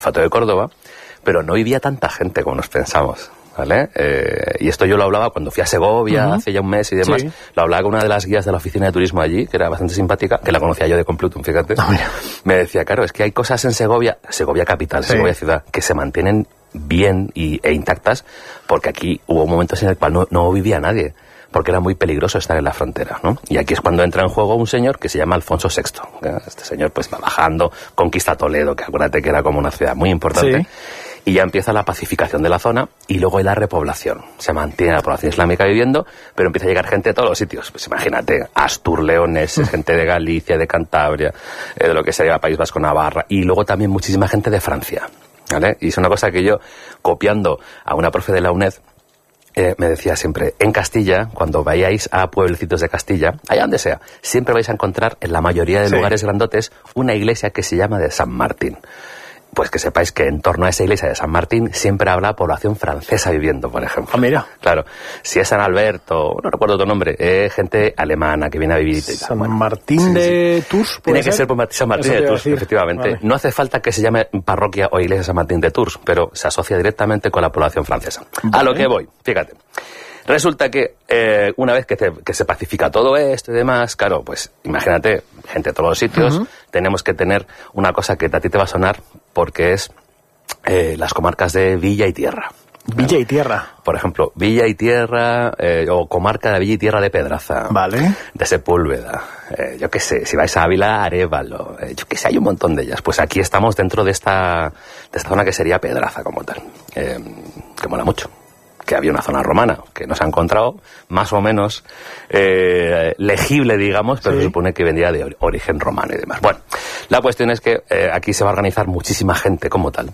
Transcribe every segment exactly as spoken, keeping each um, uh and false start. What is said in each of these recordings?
Fato de Córdoba, pero no vivía tanta gente como nos pensamos, ¿vale? Eh, y esto yo lo hablaba cuando fui a Segovia, uh-huh. hace ya un mes y demás. Sí. Lo hablaba con una de las guías de la oficina de turismo allí, que era bastante simpática, que la conocía yo de Complutum, fíjate. Oh, me decía, claro, es que hay cosas en Segovia, Segovia capital, sí. Segovia ciudad, que se mantienen bien y, e intactas, porque aquí hubo momentos en el cual no, no vivía nadie, porque era muy peligroso estar en la frontera, ¿no? Y aquí es cuando entra en juego un señor que se llama Alfonso sexto. Este señor pues va bajando, conquista Toledo, que acuérdate que era como una ciudad muy importante, sí. Y ya empieza la pacificación de la zona y luego hay la repoblación. Se mantiene la población islámica viviendo, pero empieza a llegar gente de todos los sitios. Pues imagínate, Astur, leoneses, gente de Galicia, de Cantabria, eh, de lo que sería País Vasco, Navarra, y luego también muchísima gente de Francia, ¿vale? Y es una cosa que yo, copiando a una profe de la UNED, Eh, me decía siempre, en Castilla, cuando vayáis a pueblecitos de Castilla, allá donde sea, siempre vais a encontrar en la mayoría de sí. lugares grandotes una iglesia que se llama de San Martín. Pues que sepáis que en torno a esa iglesia de San Martín siempre habrá población francesa viviendo, por ejemplo. Ah, mira. Claro. Si es San Alberto, no recuerdo otro nombre, eh, gente alemana que viene a vivir. San bueno, Martín sí, de sí. Tours, Tiene ser? que ser por San Martín Eso de Tours, efectivamente. Vale. No hace falta que se llame parroquia o iglesia San Martín de Tours, pero se asocia directamente con la población francesa. Vale. A lo que voy, fíjate. Resulta que eh, una vez que, te, que se pacifica todo esto y demás, claro, pues imagínate, gente de todos los sitios, uh-huh. tenemos que tener una cosa que a ti te va a sonar, porque es eh, las comarcas de Villa y Tierra. Villa y Tierra. Por ejemplo, Villa y Tierra, eh, o comarca de Villa y Tierra de Pedraza. Vale. De Sepúlveda. Eh, yo qué sé, si vais a Ávila, Arévalo. Eh, yo qué sé, hay un montón de ellas. Pues aquí estamos dentro de esta, de esta zona que sería Pedraza como tal. Eh, que mola mucho. Que había una zona romana, que nos ha encontrado más o menos eh, legible, digamos, pero sí. se supone que vendría de origen romano y demás. Bueno, la cuestión es que eh, aquí se va a organizar muchísima gente como tal.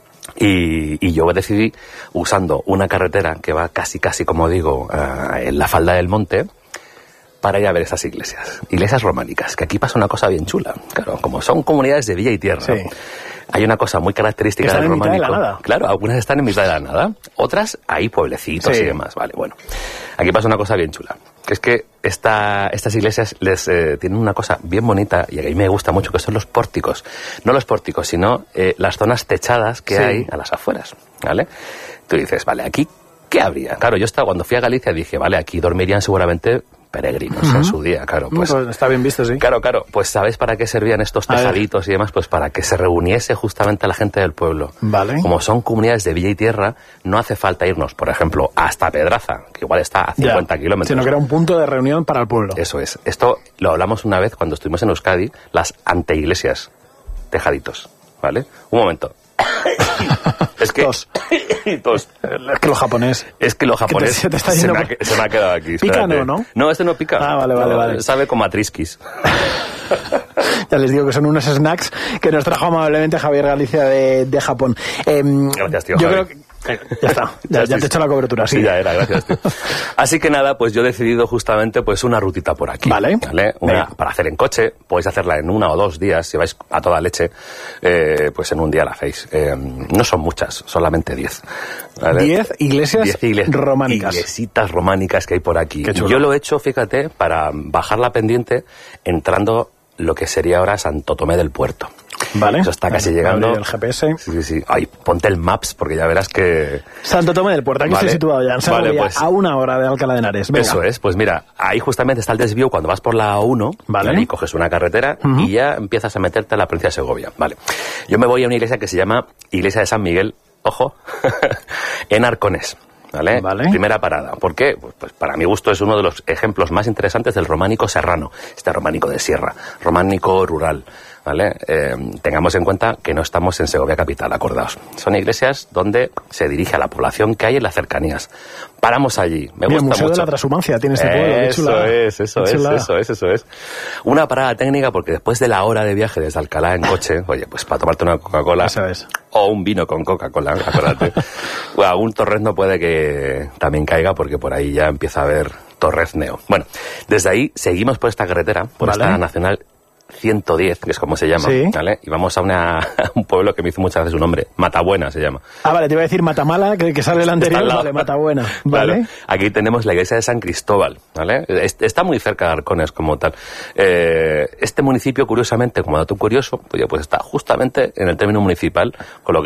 Y, y yo decidí, usando una carretera que va casi, casi, como digo, uh, en la falda del monte, para ir a ver esas iglesias. Iglesias románicas, que aquí pasa una cosa bien chula. Claro, como son comunidades de Villa y Tierra, sí. hay una cosa muy característica del románico. Están en mitad de la nada. Claro, algunas están en mitad de la nada, otras hay pueblecitos sí. y demás. Vale, bueno. Aquí pasa una cosa bien chula. Que es que esta, estas iglesias les eh, tienen una cosa bien bonita, y a mí me gusta mucho, que son los pórticos. No los pórticos, sino eh, las zonas techadas que sí. hay a las afueras, ¿vale? Tú dices, vale, aquí, ¿qué habría? Claro, yo estaba, cuando fui a Galicia dije, vale, aquí dormirían seguramente peregrinos uh-huh. en su día, claro. Pues, pues está bien visto, sí. Claro, claro. Pues ¿sabes para qué servían estos tejaditos y demás? Pues para que se reuniese justamente la gente del pueblo. Vale. Como son comunidades de Villa y Tierra, no hace falta irnos, por ejemplo, hasta Pedraza, que igual está a cincuenta kilómetros. Sino que era un punto de reunión para el pueblo. Eso es. Esto lo hablamos una vez cuando estuvimos en Euskadi, las anteiglesias, tejaditos, ¿vale? Un momento. Es que tos. tos. Es que lo japonés. Es que lo japonés te, te está se, yendo... me ha, se me ha quedado aquí. Pica espérate. no, ¿no? No, este no pica. Ah, vale, vale, no, vale. Sabe como a trisquis. Ya les digo que son unos snacks que nos trajo amablemente Javier Galicia de, de Japón. Eh, Gracias, tío. Yo Javi. creo que ya está, ya, ya te he hecho la cobertura, sí. Sí, ya era, gracias, tío. Así que nada, pues yo he decidido justamente pues una rutita por aquí. Vale. ¿Vale? Una, para hacer en coche, podéis hacerla en una o dos días, si vais a toda leche, eh, pues en un día la hacéis. Eh, no son muchas, solamente diez. ¿Vale? Diez iglesias diez igle- románicas. Iglesitas románicas que hay por aquí. Qué chulo. Yo lo he hecho, fíjate, para bajar la pendiente, entrando lo que sería ahora Santo Tomé del Puerto. Vale. Eso está casi vale, llegando. El G P S. Sí, sí, sí. Ay, ponte el Maps porque ya verás que... Santo Tomé del Puerto, aquí vale. estoy situado ya. En Segovia, vale, pues, a una hora de Alcalá de Henares. Venga. Eso es, pues mira, ahí justamente está el desvío cuando vas por la A uno, vale. y coges una carretera uh-huh. y ya empiezas a meterte a la provincia de Segovia. Vale. Yo me voy a una iglesia que se llama Iglesia de San Miguel, ojo, en Arconés. ¿Vale? Vale. Primera parada. ¿Por qué? Pues, pues para mi gusto es uno de los ejemplos más interesantes del románico serrano, este románico de sierra, románico rural. ¿Vale? Eh, tengamos en cuenta que no estamos en Segovia capital, acordaos. Son iglesias donde se dirige a la población que hay en las cercanías. Paramos allí. Me Mira, gusta el Museo mucho. de la Transhumancia tiene este pueblo. Qué Eso chulada. es, eso Qué es, chulada. eso es, eso es. Una parada técnica porque después de la hora de viaje desde Alcalá en coche, oye, pues para tomarte una Coca-Cola Eso es. o un vino con Coca-Cola, acuérdate. Bueno, un torrezno puede que también caiga porque por ahí ya empieza a haber torrezneo. Bueno, desde ahí seguimos por esta carretera, por vale. esta nacional ciento diez, que es como se llama, sí. ¿vale? Y vamos a, una, a un pueblo que me hizo muchas veces su nombre, Matabuena se llama. Ah, vale, te iba a decir Matamala, que, que sale el anterior, vale, Matabuena, ¿vale? Claro. Aquí tenemos la iglesia de San Cristóbal, ¿vale? Está muy cerca de Arcones como tal. Eh, este municipio, curiosamente, como dato curioso, pues, ya, pues está justamente en el término municipal, con lo que